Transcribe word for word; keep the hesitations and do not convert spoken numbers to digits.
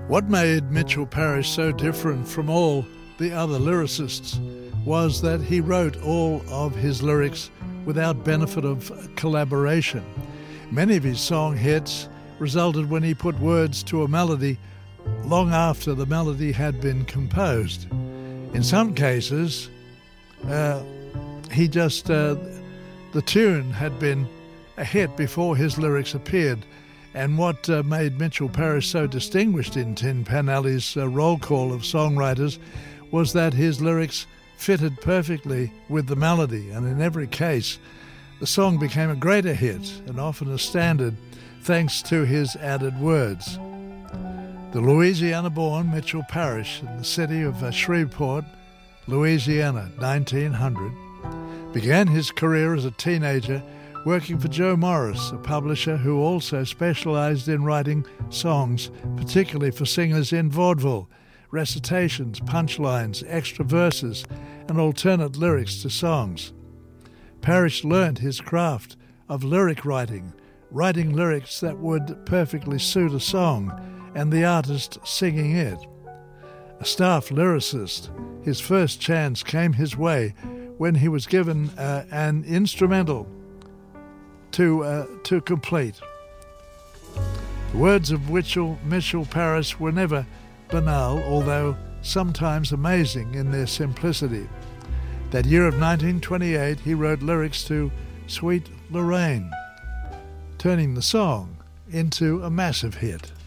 What made Mitchell Parish so different from all the other lyricists was that he wrote all of his lyrics without benefit of collaboration. Many of his song hits resulted when he put words to a melody long after the melody had been composed. In some cases, uh, he just, uh, the tune had been a hit before his lyrics appeared. And what uh, made Mitchell Parish so distinguished in Tin Pan Alley's uh, roll call of songwriters was that his lyrics fitted perfectly with the melody, and in every case, the song became a greater hit and often a standard thanks to his added words. The Louisiana-born Mitchell Parish in the city of uh, Shreveport, Louisiana, nineteen hundred, began his career as a teenager working for Joe Morris, a publisher who also specialized in writing songs, particularly for singers in vaudeville, recitations, punchlines, extra verses, and alternate lyrics to songs. Parish learned his craft of lyric writing, writing lyrics that would perfectly suit a song and the artist singing it. A staff lyricist, his first chance came his way when he was given uh, an instrumental to uh, to complete. The words of Mitchell, Mitchell Parish were never banal, although sometimes amazing in their simplicity. That year of nineteen twenty-eight, he wrote lyrics to Sweet Lorraine, turning the song into a massive hit.